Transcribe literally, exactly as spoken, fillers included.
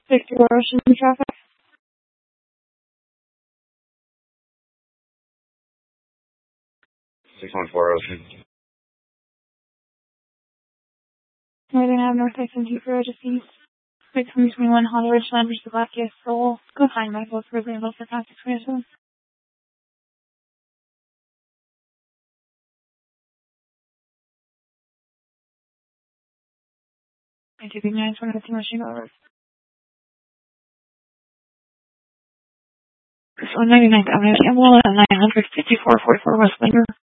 sixty-four Ocean traffic. six one four Ocean. Northern Ave, North Exit two for just east. six twenty twenty-one Honda Ridgeline versus Lafayette Soul. Go find my both for example for contact twenty-seven. I two B nine twenty fifteen machine over. one ninety-ninth Avenue, Campbell, and nine hundred fifty-four forty-four West Linger.